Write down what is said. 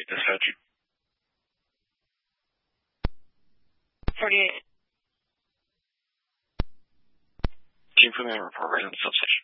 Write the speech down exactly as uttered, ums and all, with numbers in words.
Dispatch. forty-eight. Team for the report right in the substation.